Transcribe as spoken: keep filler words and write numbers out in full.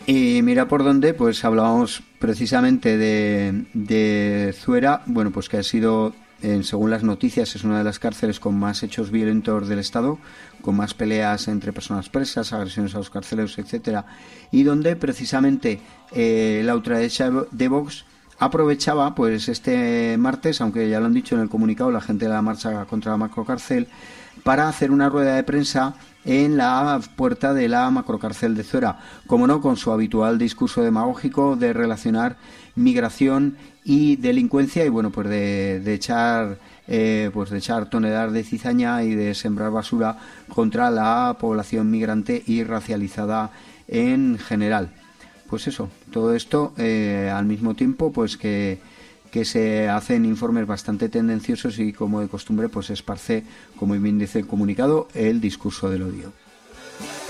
Y mira por dónde, pues hablábamos precisamente de, de Zuera, bueno, pues que ha sido, en, según las noticias, es una de las cárceles con más hechos violentos del Estado, con más peleas entre personas presas, agresiones a los carceleros, etcétera, y donde precisamente eh, la ultraderecha de Vox aprovechaba, pues este martes, aunque ya lo han dicho en el comunicado la gente de la marcha contra la macrocárcel, para hacer una rueda de prensa en la puerta de la macrocárcel de Zuera, como no, con su habitual discurso demagógico de relacionar migración y delincuencia y bueno, pues de, de echar eh, pues de echar toneladas de cizaña y de sembrar basura contra la población migrante y racializada en general. Pues eso, todo esto eh, al mismo tiempo pues que que se hacen informes bastante tendenciosos y, como de costumbre, pues esparce, como bien dice el comunicado, el discurso del odio.